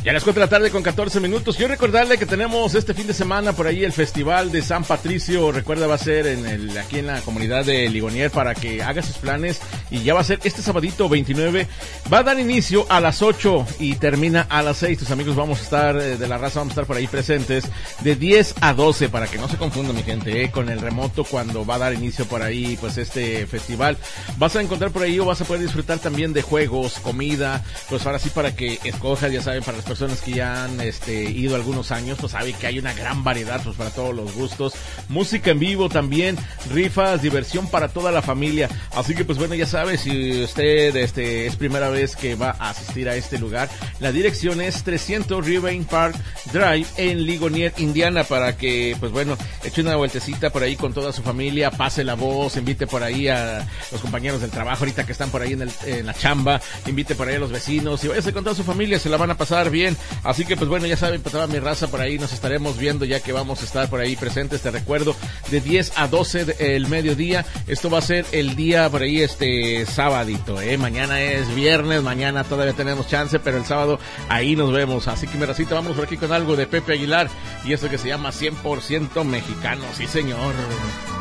Ya a las 4 de la tarde con 14 minutos. Quiero recordarle que tenemos este fin de semana por ahí el Festival de San Patricio. Recuerda, va a ser aquí en la comunidad de Ligonier para que haga sus planes. Y ya va a ser este sabadito 29. Va a dar inicio a las 8 y termina a las 6. Tus amigos vamos a estar, de la raza, vamos a estar por ahí presentes de 10 a 12 para que no se confunda, mi gente, con el remoto cuando va a dar inicio por ahí, pues este festival. Vas a encontrar por ahí o vas a poder disfrutar también de juegos, comida, pues ahora sí para que escojas, ya saben, para las personas que ya han ido algunos años, pues sabe que hay una gran variedad, pues para todos los gustos, música en vivo también, rifas, diversión para toda la familia, así que pues bueno, ya sabe, si usted es primera vez que va a asistir a este lugar, la dirección es 300 Riverine Park Drive en Ligonier, Indiana, para que pues bueno, eche una vueltecita por ahí con toda su familia, pase la voz, invite por ahí a los compañeros del trabajo ahorita que están por ahí en la chamba, invite por ahí a los vecinos y váyase con toda su familia, se la van a pasar bien. Así que pues bueno, ya saben, para toda mi raza por ahí nos estaremos viendo ya que vamos a estar por ahí presentes, te recuerdo, de 10 a 12 el mediodía. Esto va a ser el día por ahí sabadito, mañana es viernes, mañana todavía tenemos chance, pero el sábado ahí nos vemos. Así que mi racita, vamos por aquí con algo de Pepe Aguilar y esto que se llama 100% mexicano, sí señor.